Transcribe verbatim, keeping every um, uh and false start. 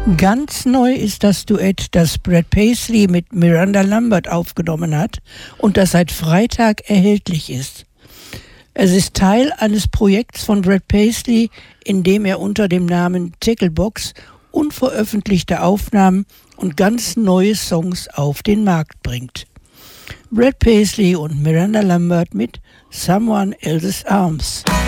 Ganz neu ist das Duett, das Brad Paisley mit Miranda Lambert aufgenommen hat und das seit Freitag erhältlich ist. Es ist Teil eines Projekts von Brad Paisley, in dem er unter dem Namen Tacklebox unveröffentlichte Aufnahmen und ganz neue Songs auf den Markt bringt. Brad Paisley und Miranda Lambert mit Someone Else's Arms.